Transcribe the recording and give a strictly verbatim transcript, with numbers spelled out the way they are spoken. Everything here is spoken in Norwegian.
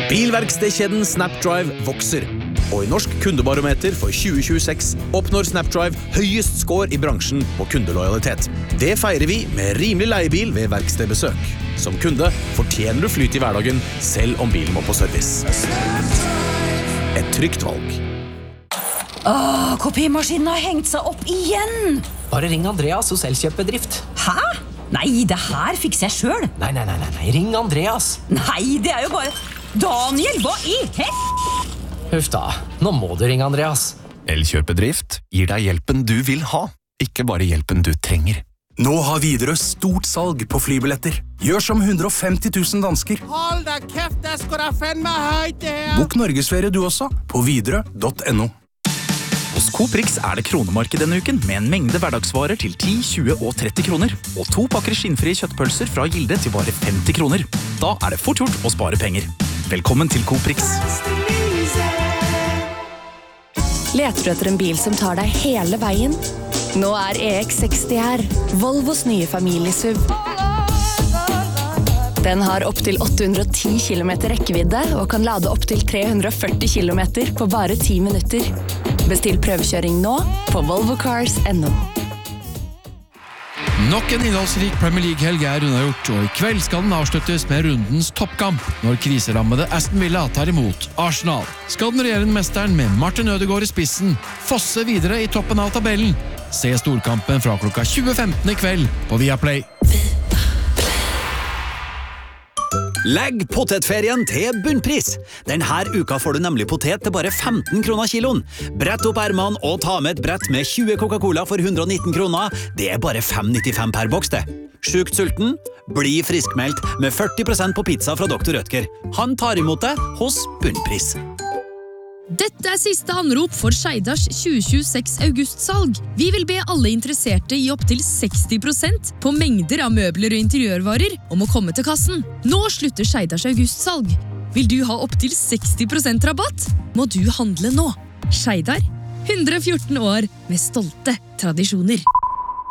Bilverkstedkjeden Snapdrive vokser, og i Norsk kundebarometer for tjue tjueseks oppnår Snapdrive høyest score i bransjen på kundelojalitet. Det feirer vi med rimelig leiebil ved verkstedbesøk. Som kunde fortjener du flyt i hverdagen, selv om bilen må på service. Et trygt valg. Åh, kopimaskinen har hengt seg opp igjen! Bare ring Andreas hos Elkjøp-bedrift. Hæ? Nei, det her fikser jeg selv. Nei, nei, nei, nei, nei, ring Andreas. Nei, det er jo bare... Daniel, hva i hett? Huff da, nå må du ringe Andreas. Elkjøp-bedrift gir deg hjelpen du vil ha, ikke bare hjelpen du trenger. Nå har Widerøe stort salg på flybilletter. Gjør som hundre og femti tusen dansker. Hold da kæft, det skal da fandme højt det her. Bok Norgesferie du også, på widerøe punktum no. Hos Coprix er det kronemarked denne uken, med en mengde hverdagsvarer til ti, tjue og tretti kroner, og to pakker skinnfrie kjøttpølser fra Gilde til bare femti kroner. Da er det fort gjort å spare penger. Velkommen til Coprix. Leter du etter en bil som tar deg hele veien? Nå er E X seksti her, Volvos nye familiesuv. Den har opp til åtte hundre og ti kilometer rekkevidde og kan lade opp til tre hundre og førti kilometer på bare ti minutter. Bestill prøvekjøring nå på volvo cars punktum no. Nok en innholdsrik Premier League-helg er unnagjort, og i kveld skal den avsluttes med rundens toppkamp, når kriserammede Aston Villa tar imot Arsenal. Skal den regjerende mesteren med Martin Ødegaard i spissen fosse videre i toppen av tabellen? Se storkampen fra klokka tjue femten i kveld på Viaplay. Legg potetferien til bunnpris. Denne uka får du nemlig potet til bare femten kroner kiloen. Brett opp ermene og ta med et brett med tjue Coca-Cola for hundre og nitten kroner. Det er bare fem nittifem per boks det. Sjukt sulten? Bli friskmeldt med førti prosent på pizza fra doktor Rødtger. Han tar imot det hos bunnpris. Dette er siste anrop for Skeidars tjue tjueseks augustsalg. Vi vil be alle interesserte i opp til seksti prosent på mengder av møbler og interiørvarer om å komme til kassen. Nå slutter Skeidars augustsalg. Vil du ha opp til seksti prosent rabatt? Må du handle nå. Skeidar, hundre og fjorten år med stolte tradisjoner.